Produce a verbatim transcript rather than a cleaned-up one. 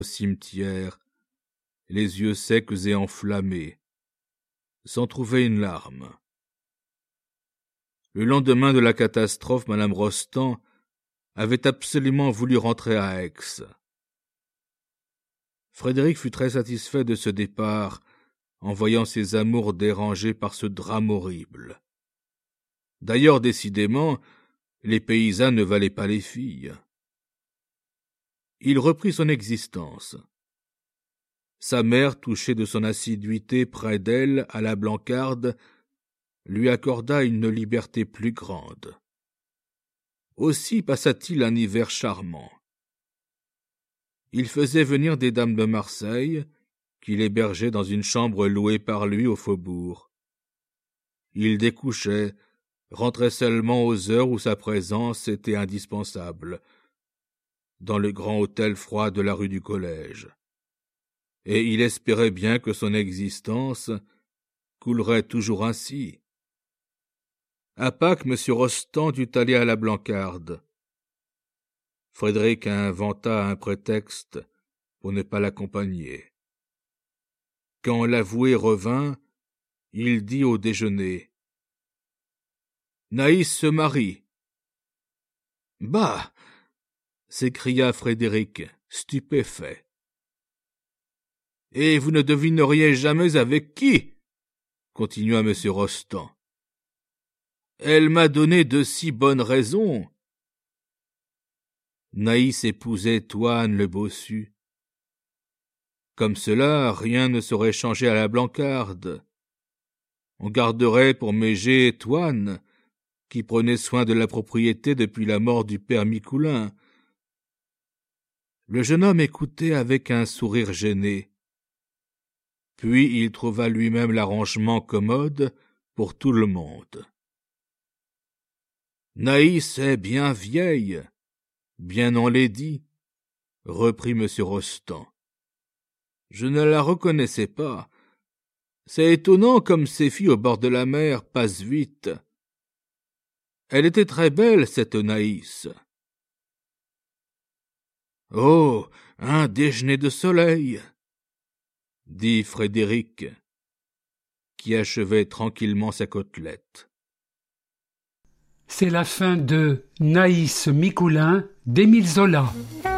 au cimetière, les yeux secs et enflammés, sans trouver une larme. Le lendemain de la catastrophe, madame Rostand avait absolument voulu rentrer à Aix. Frédéric fut très satisfait de ce départ, en voyant ses amours dérangés par ce drame horrible. D'ailleurs, décidément, les paysannes ne valaient pas les filles. Il reprit son existence. Sa mère, touchée de son assiduité près d'elle à la Blancarde, lui accorda une liberté plus grande. Aussi passa-t-il un hiver charmant. Il faisait venir des dames de Marseille, qu'il hébergeait dans une chambre louée par lui au faubourg. Il découchait, rentrait seulement aux heures où sa présence était indispensable, dans le grand hôtel froid de la rue du Collège. Et il espérait bien que son existence coulerait toujours ainsi. À Pâques, M. Rostand dut aller à la Blancarde. Frédéric inventa un prétexte pour ne pas l'accompagner. Quand l'avoué revint, il dit au déjeuner: « Naïs se marie. »« Bah !» s'écria Frédéric, stupéfait. « Et vous ne devineriez jamais avec qui ?» continua M. Rostand. « Elle m'a donné de si bonnes raisons. » Naïs épousait Toine le bossu. Comme cela, rien ne serait changé à la Blancarde. On garderait pour Mégé Toine, qui prenait soin de la propriété depuis la mort du père Micoulin. Le jeune homme écoutait avec un sourire gêné. Puis il trouva lui-même l'arrangement commode pour tout le monde. « Naïs est bien vieille, bien enlaidie, » reprit M. Rostand. « Je ne la reconnaissais pas. C'est étonnant comme ces filles au bord de la mer passent vite. Elle était très belle, cette Naïs. »« Oh, un déjeuner de soleil !» dit Frédéric, qui achevait tranquillement sa côtelette. C'est la fin de Naïs Micoulin d'Émile Zola.